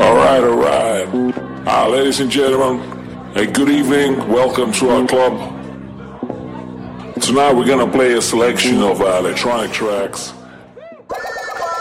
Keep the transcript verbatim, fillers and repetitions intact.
All right, all right. Uh, ladies and gentlemen, a good evening. Welcome to our club. Tonight we're gonna play a selection of uh, electronic tracks.